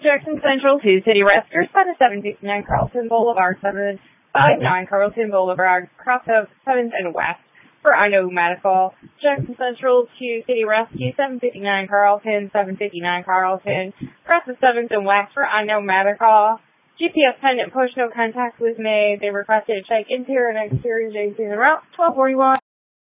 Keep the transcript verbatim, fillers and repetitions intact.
Jackson Central to City Rescue, seven fifty-nine Carlton Boulevard, seven fifty-nine Carlton Boulevard, cross of seventh and West for unknown medical. Jackson Central to City Rescue, seven fifty-nine Carlton, seven fifty-nine Carlton, cross of seventh and West for unknown medical. G P S pendant push, no contact was made. They requested to check interior and exterior J C route twelve forty-one.